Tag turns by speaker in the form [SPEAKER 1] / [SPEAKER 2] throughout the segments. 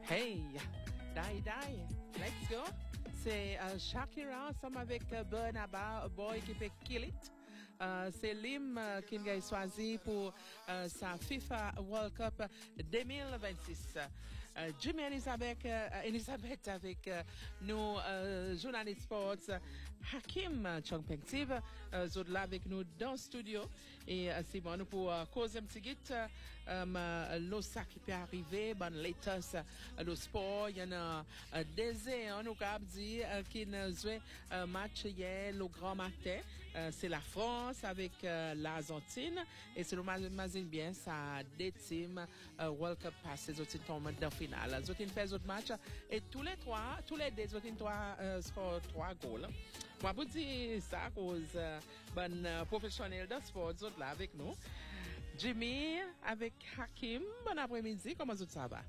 [SPEAKER 1] Hey, die, let's go. C'est Shakira ensemble avec Burna Boy qui fait Kill It. C'est Lim qui a choisi pour sa FIFA World Cup 2026. Jimmy Elizabeth avec nos journalistes sports Hakim Chongpengtiv là avec nous dans le studio et c'est bon pour causer un petit guide l'osa qui peut arriver bon latest le sport il y en a des on nous cap dit qui nous joué match hier le grand matin c'est la France avec l'Argentine et c'est le imagine bien ça des teams World Cup passé autres tombent dans finale autres fait autres matchs et tous les deux autres score 3 goals. Moi vous dire ça à cause bon professionnel de sport autres là avec nous. Jimmy avec Hakim, bon après-midi, comment ça va?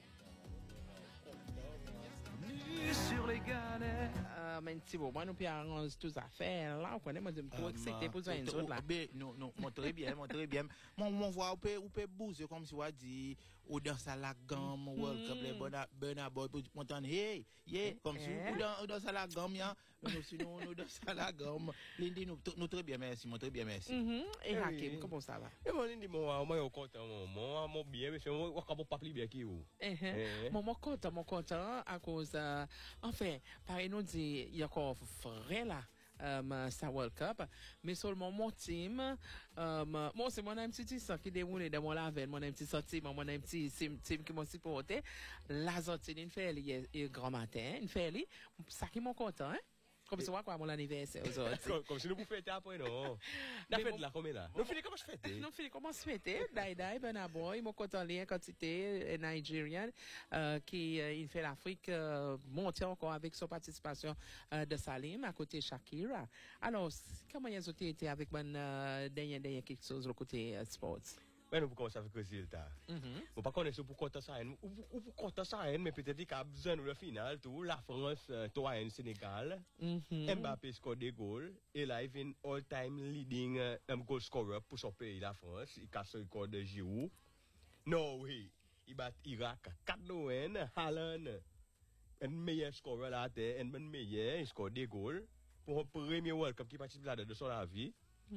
[SPEAKER 2] Sur les galets.
[SPEAKER 1] Mais si bon, moi nous puis arrange toutes affaires là, on connaît moi de trop excité pour une autre là.
[SPEAKER 3] Non, très bien. Mon voix on peut bouger comme si on dit ou dans ça la gamme World Cup les Burna Boy pour m'entendre hey, comme si ou dans ça la gamme ya, nous sinon nous dans ça la gamme. Lindy nous très bien merci, très bien merci.
[SPEAKER 1] Et Hakim, comment ça va?
[SPEAKER 2] Et moi Lindy moi content mon bien mais on capable pas plus bien qui ou.
[SPEAKER 1] Mon content à cause enfin, pareil nous dit il y a encore vrai là sa World Cup mais seulement mon team moi c'est mon petit ça qui déroule dans mon lavel mon petit sorti mon petit team qui m'a supporté l'Argentine une fait le grand matin une fait ça qui m'ont content hein. Comme ça, quoi, mon anniversaire aujourd'hui.
[SPEAKER 2] Comme si nous pouvons fêter après, non? La fête là, comment là? Nous finissons comment je fête?
[SPEAKER 1] Nous finissons comment se fêter? Daïdaï, Burna Boy, mon content lien quantité nigérienne, qui, il fait l'Afrique, monter encore avec son participation, de Salim, à côté Shakira. Alors, comment ils ont été avec mon, dernier quelque chose, le côté, sports?
[SPEAKER 2] Mais nous commençons avec le résultat. On pas connaître pour compter ça, ou pour compter ça, mais peut-être qu'il y a besoin de la finale, tout, la France, 3-1 Sénégal, Mbappé score des goals, et là, il vient all-time leading goal scorer pour son pays, la France, il casse le record de Giroud. Norway, il bat Irak, 4-1, Haaland, un meilleur scorer là, un meilleur, il score des goals, pour un premier World Cup qui participe là de son vie.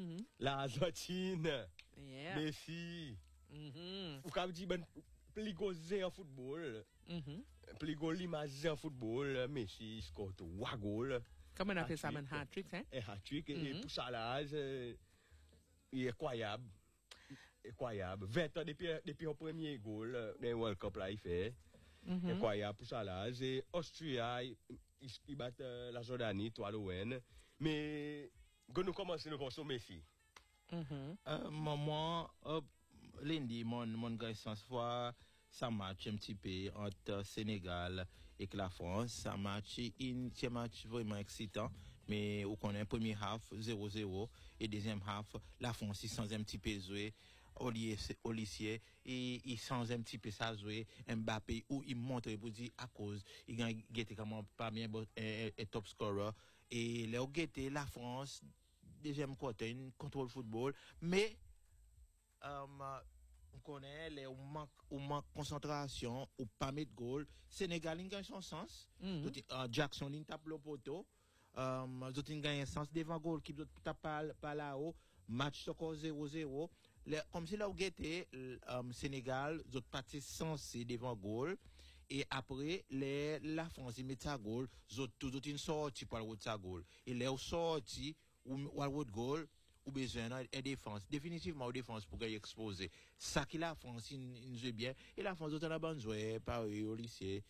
[SPEAKER 2] L'Argentine.
[SPEAKER 1] Yeah.
[SPEAKER 2] Messi. Ou comme dit ben plus gosé en football. Plus golimagé en football, Messi score 3 goals.
[SPEAKER 1] Comment on appelle ça un hat-trick hein?
[SPEAKER 2] Un hat-trick et pour ça là il est incroyable. Incroyable. 20 ans depuis le premier goal dans World Cup là il fait. Incroyable pour ça là, c'est Austria il bat la Jordanie 3-1 mais quand nous commençons nous consommer Messi.
[SPEAKER 3] Maman, Lindy, mon gars, sans fois, ça match un petit peu entre Sénégal et la France. Ça match, c'est un match vraiment excitant. Mais on connaît premier half 0-0 et deuxième half, la France, il sans un petit peu jouer. Au lycée et il sans un petit peu ça jouer Mbappé où il montre pour dire à cause il gagne comment pas bien un top scorer et là la France deuxième côté une contrôle football mais on connaît les manque concentration ou pas mettre goal Sénégal il gagne son sens Jackson il tape le poteau d'autres gagne sens devant goal qui tape pas là-haut match score 0-0 comme si là où était Sénégal d'autres parties censées devant goal et après la France ils mettent sa goal d'autres une sortie pour le sa goal et les sortie ou le goal ou besoin de défense définitivement aux défense pour gagner exposé ça qui la France il joue bien et la France d'autres la bonne jouer Paris au lycée